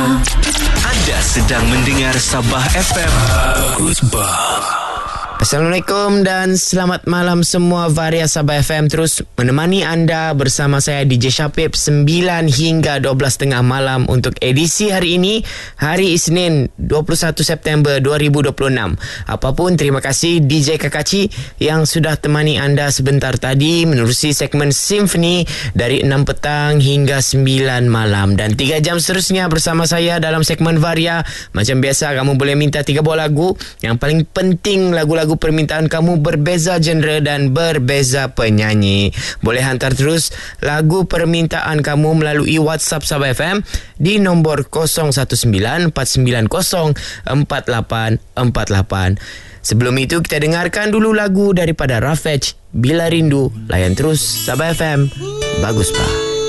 Anda sedang mendengar Sabah FM. Bagus bah. Assalamualaikum dan selamat malam semua. Varia Sabah FM terus menemani anda bersama saya DJ Syapib 9 hingga 12.30 malam untuk edisi hari ini, hari Isnin 21 September 2026. Apapun, terima kasih DJ Kakaci yang sudah temani anda sebentar tadi menerusi segmen Symphony dari 6 petang hingga 9 malam. Dan 3 jam seterusnya bersama saya dalam segmen Varia. Macam biasa, kamu boleh minta 3 buah lagu. Yang paling penting, lagu-lagu permintaan kamu berbeza genre dan berbeza penyanyi. Boleh hantar terus lagu permintaan kamu melalui WhatsApp Sabah FM di nombor 0194904848. Sebelum itu kita dengarkan dulu lagu daripada Rafej, Bila Rindu. Layan terus Sabah FM. Bagus pak.